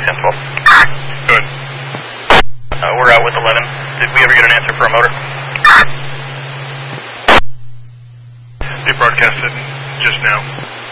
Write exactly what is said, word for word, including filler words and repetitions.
ten twelve. Good. Uh, we're out with eleven. Did we ever get an answer for a motor? They broadcasted just now.